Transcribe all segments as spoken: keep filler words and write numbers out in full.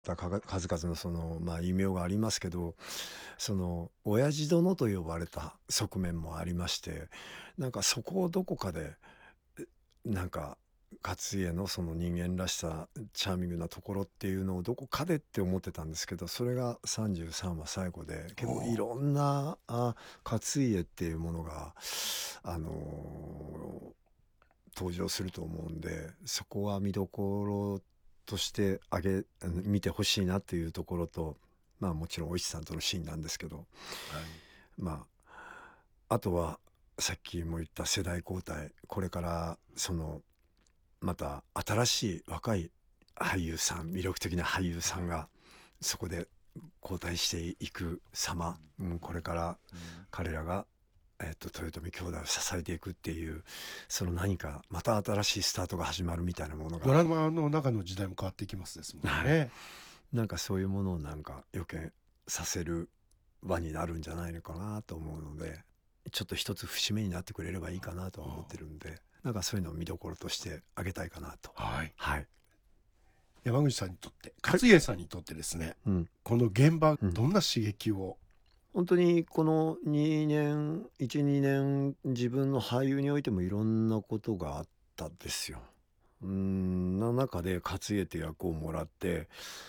たかが数々のその、まあ、異名がありますけど、その親父殿と呼ばれた側面もありまして、なんかそこをどこかでえなんか勝家のその人間らしさチャーミングなところっていうのをどこかでって思ってたんですけど、それがさんじゅうさんわ最後で結構いろんなあ勝家っていうものが、あのー登場すると思うんで、そこは見どころとしてあげあの見てほしいなっていうところと、まあもちろんお石さんとのシーンなんですけど、 はい。 まああとはさっきも言った世代交代、これからそのまた新しい若い俳優さん、魅力的な俳優さんがそこで交代していく様、うん、これから彼らが、えっと、豊臣兄弟を支えていくっていう、その何かまた新しいスタートが始まるみたいなものが、 ドラマの中の時代も変わっていきますですもんはい、 ね。 なんかそういうものをなんか予見させる場になるんじゃないのかなと思うので、ちょっと一つ節目になってくれればいいかなとは思ってるんで、なんかそういうのを見どころとしてあげたいかなと。 はい。 はい。 山口さんにとって勝家さんにとってですね、 うん。 この現場うんどんな刺激を、 本当にこのにねんいちにねん自分の俳優においてもいろんなことがあったんですよ。うーんな中で勝家って役をもらって、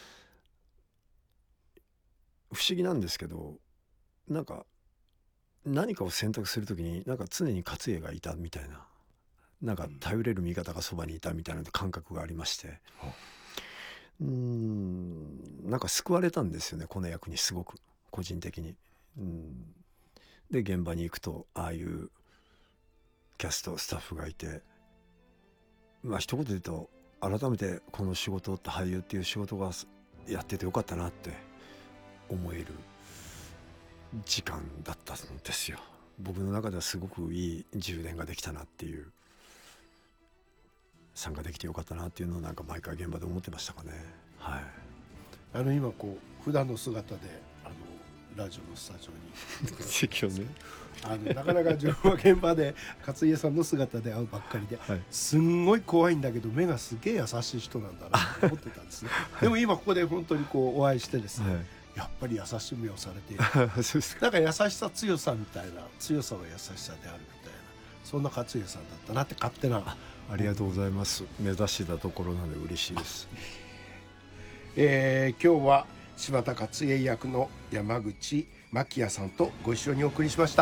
不思議なんですけど、なんか何かを選択するときになんか常に勝家がいたみたいな、なんか頼れる味方がそばにいたみたいな感覚がありまして、うーんなんか救われたんですよね、この役にすごく個人的に。うんで現場に行くとああいうキャストスタッフがいて、まあ一言で言うと改めてこの仕事って俳優っていう仕事がやっててよかったなって思える時間だったんですよ。僕の中ではすごくいい充電ができたなっていう、参加できてよかったなっていうのをなんか毎回現場で思ってましたかね。はい。 あの今こう普段の姿であのラジオのスタジオに席をね。 あのなかなか自分は現場で勝家さんの姿で会うばっかりで、 はい。 すんごい怖いんだけど目がすげえ優しい人なんだなと思ってたんですね。でも今ここで本当にこうお会いしてですね、 はい。 やっぱり優しい目をされている。 そうですか。 なんか優しさ強さみたいな、強さは優しさであるみたいな、そんな勝家さんだったなって勝手な。 ありがとうございます。目指してたところなので嬉しいです。 えー、今日は柴田勝家役の山口真紀也さんとご一緒にお送りしました。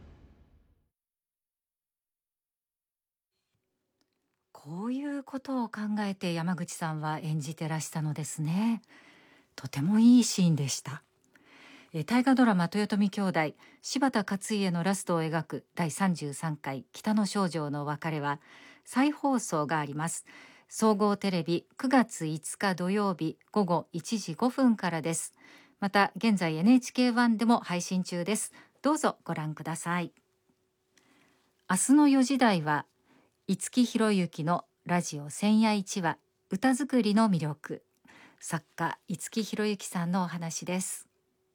こういうことを考えて山口さんは演じてらしたのですね。とてもいいシーンでした。え大河ドラマ豊臣兄弟柴田勝家のラストを描くだいさんじゅうさんかい北の少女の別れは再放送があります。総合テレビくがついつか土曜日ごごいちじごふんからです。また現在 エヌエイチケーワン でも配信中です。どうぞご覧ください。明日のよじ台は五木ひろゆきのラジオ千夜一話歌作りの魅力、作家五木ひろゆきさんのお話です。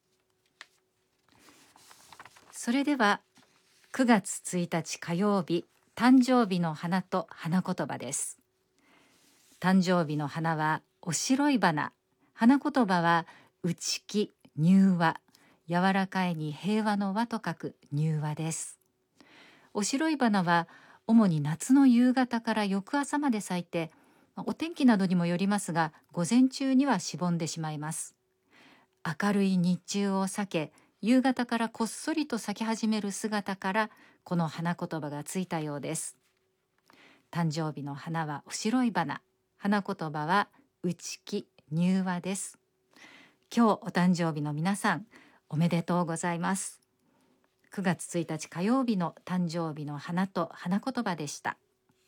それではくがつついたち火曜日、誕生日の花と花言葉です。誕生日の花はおしろい花、花言葉は内気柔和、柔らかいに平和の和と書く柔和です。おしろい花は主に夏の夕方から翌朝まで咲いて、お天気などにもよりますが午前中にはしぼんでしまいます。明るい日中を避け、夕方からこっそりと咲き始める姿からこの花言葉がついたようです。誕生日の花はおしろい花、花言葉は内気柔和です。今日お誕生日の皆さんおめでとうございます。くがつついたち火曜日の誕生日の花と花言葉でした。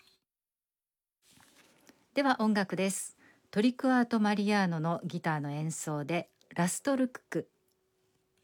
では音楽です。トリクアートマリアーノのギターの演奏でラストルック